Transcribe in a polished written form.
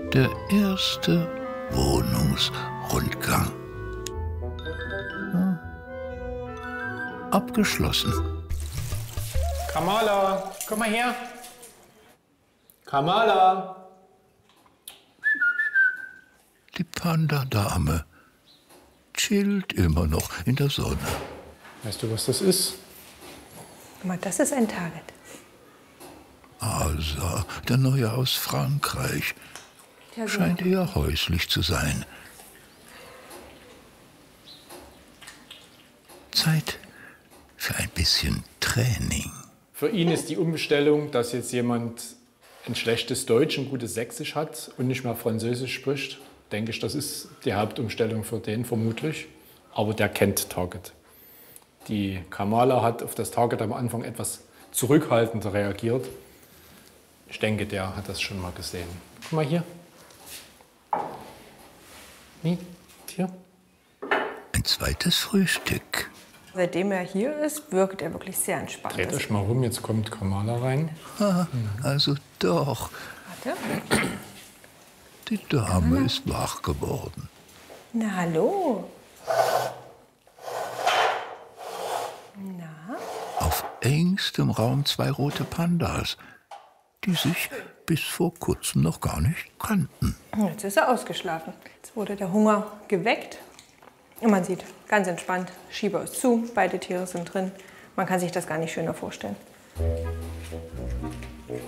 Der erste Wohnungsrundgang. Abgeschlossen. Kamala, komm mal her. Kamala. Die Panda-Dame chillt immer noch in der Sonne. Weißt du, was das ist? Guck mal, das ist ein Target. Asa, der Neue aus Frankreich, Ja, so. scheint eher häuslich zu sein. Zeit für ein bisschen Training. Für ihn ist die Umstellung, dass jetzt jemand ein schlechtes Deutsch, ein gutes Sächsisch hat und nicht mehr Französisch spricht, denke ich, das ist die Hauptumstellung für den vermutlich. Aber der kennt Target. Die Kamala hat auf das Target am Anfang etwas zurückhaltender reagiert. Ich denke, der hat das schon mal gesehen. Guck mal hier. Hier. Ein zweites Frühstück. Seitdem er hier ist, wirkt er wirklich sehr entspannt. Dreht euch mal rum, jetzt kommt Kamala rein. Also doch, Warte. die Dame ist wach geworden. Na, hallo. Na? Auf engstem Raum 2 rote Pandas, die sich bis vor kurzem noch gar nicht kannten. Jetzt ist er ausgeschlafen. Jetzt wurde der Hunger geweckt. Und man sieht, ganz entspannt, Schieber ist zu, beide Tiere sind drin. Man kann sich das gar nicht schöner vorstellen.